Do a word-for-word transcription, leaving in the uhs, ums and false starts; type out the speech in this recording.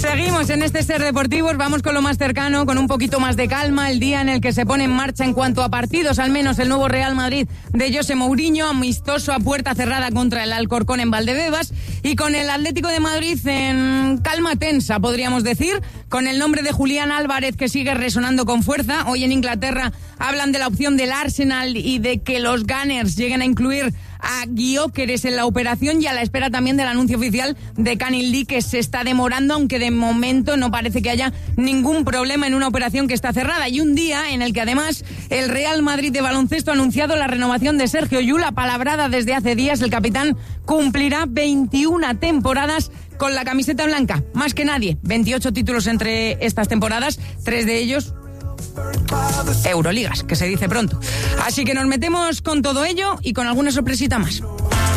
Seguimos en este Ser Deportivos, vamos con lo más cercano, con un poquito más de calma, el día en el que se pone en marcha en cuanto a partidos, al menos el nuevo Real Madrid de José Mourinho, amistoso a puerta cerrada contra el Alcorcón en Valdebebas, y con el Atlético de Madrid en calma tensa, podríamos decir, con el nombre de Julián Álvarez que sigue resonando con fuerza. Hoy en Inglaterra hablan de la opción del Arsenal y de que los Gunners lleguen a incluir a Gyökeres en la operación, y a la espera también del anuncio oficial de Canning Lee, que se está demorando, aunque de momento no parece que haya ningún problema en una operación que está cerrada. Y un día en el que además el Real Madrid de baloncesto ha anunciado la renovación de Sergio Llull, palabrada desde hace días. El capitán cumplirá veintiuna temporadas con la camiseta blanca, más que nadie. veintiocho títulos entre estas temporadas, tres de ellos Euroligas, que se dice pronto. Así que nos metemos con todo ello y con alguna sorpresita más.